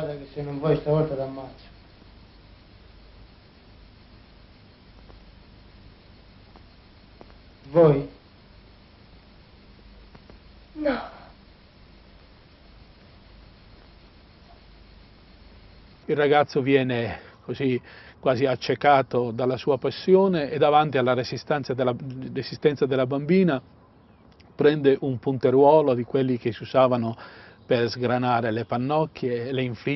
guarda che se non vuoi stavolta ti ammazzo. Vuoi? No. Il ragazzo viene così quasi accecato dalla sua passione e davanti alla resistenza della bambina prende un punteruolo di quelli che si usavano per sgranare le pannocchie e le infligge